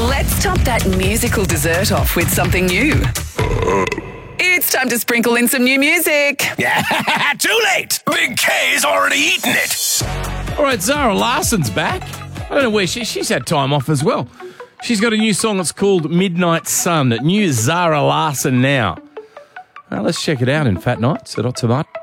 Let's top that musical dessert off with something new. It's time to sprinkle in some new music. Yeah, too late. Big K's already eaten it. All right, Zara Larsson's back. I don't know where she's had time off as well. She's got a new song. It's called Midnight Sun. New Zara Larsson now. Let's check it out in Fat Nights at Hot Tomato.